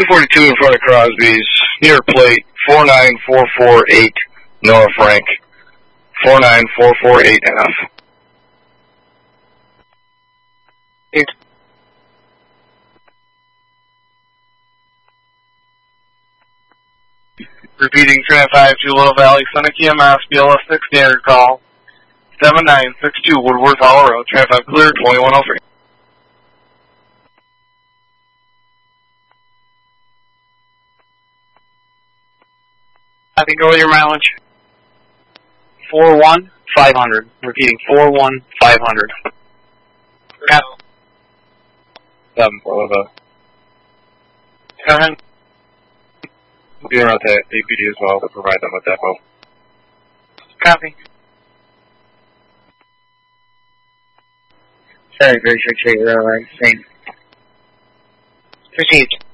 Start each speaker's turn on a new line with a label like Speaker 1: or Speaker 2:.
Speaker 1: 242 in front of Crosby's, near plate, 49448, Noah Frank. 49448 NF.
Speaker 2: Repeating Trent 5 to Little Valley, Sonic EMS, BLS 6 standard call. 7962 Woodworth Hollow Road, Trent 5 clear, 2103.
Speaker 3: I think go with your mileage. 41500. Repeating 41500.
Speaker 2: Yeah.
Speaker 4: 7 for the.
Speaker 2: Go ahead.
Speaker 4: We'll be around to APD as well to provide them with depot.
Speaker 2: Copy.
Speaker 3: Sorry, very sure, same. Proceed.